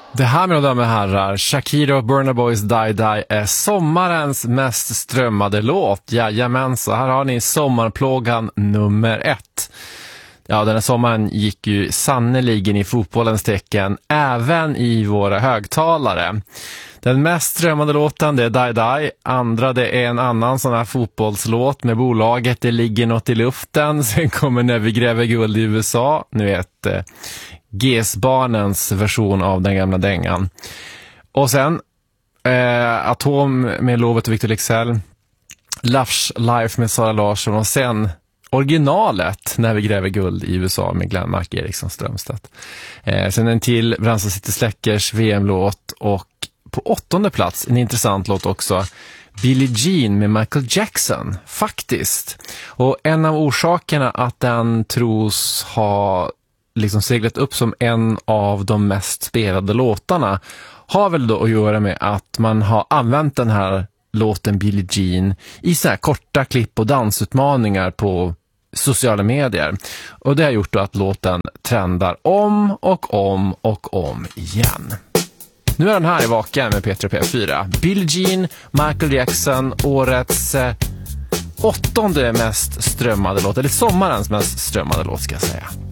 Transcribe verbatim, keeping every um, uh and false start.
Det här, mina damer och herrar, Shakira och Burna Boys Die Die är sommarens mest strömmade låt. Jajamensan, här har ni sommarplågan nummer ett. Ja, den här sommaren gick ju sannoliken i fotbollens tecken, även i våra högtalare. Den mest strömmade låten, det är Die Die. Andra, det är en annan sån här fotbollslåt med bolaget Det ligger något i luften. Sen kommer När vi gräver guld i U S A. Nu vet eh, G S-barnens version av den gamla dängan. Och sen eh, Atom med Lovet och Victor Leksell. Lush Life med Sara Larsson. Och sen originalet När vi gräver guld i U S A med Glenmark Eriksson Strömstedt. Eh, sen en till Brandsta City Släckers V M-låt. Och på åttonde plats en intressant låt också, Billie Jean med Michael Jackson, faktiskt. Och en av orsakerna att den tros ha liksom seglat upp som en av de mest spelade låtarna har väl då att göra med att man har använt den här låten Billie Jean i så här korta klipp och dansutmaningar på sociala medier. Och det har gjort då att låten trendar om och om och om igen. Nu är den här i Vaken med Petra P fyra. Billie Jean, Michael Jackson, årets eh, åttonde mest strömmade låt, eller sommarens mest strömmade låt ska jag säga.